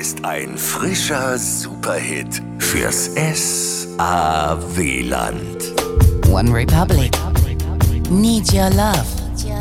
ist ein frischer Superhit fürs SAW-Land. One Republic. Need your love.